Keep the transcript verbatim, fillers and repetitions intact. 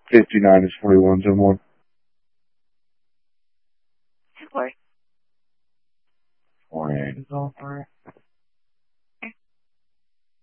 fifty-nine is forty-one, so more. Two four. Four eight is all for it.